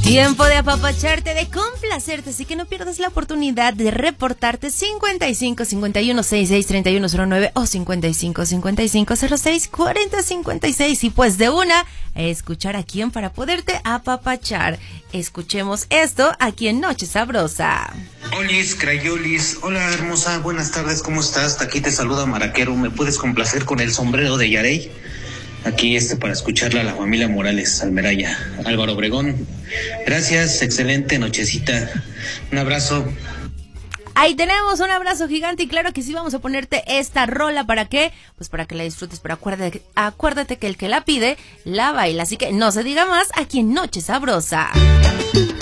Tiempo de apapacharte, de complacerte, así que no pierdas la oportunidad de reportarte 55 51 66 31 09 o 55 55 06 40 56 y pues de una escuchar a quién para poderte apapachar. Escuchemos esto aquí en Noche Sabrosa. Olis, Crayolis, hola hermosa, buenas tardes, ¿cómo estás? Aquí te saluda Maraquero, ¿me puedes complacer con el sombrero de Yarey? Aquí para escucharla a la familia Morales, Almeraya, Álvaro Obregón. Gracias, excelente nochecita. Un abrazo. Ahí tenemos un abrazo gigante y claro que sí vamos a ponerte esta rola. ¿Para qué? Pues para que la disfrutes, pero acuérdate que el que la pide, la baila. Así que no se diga más aquí en Noche Sabrosa.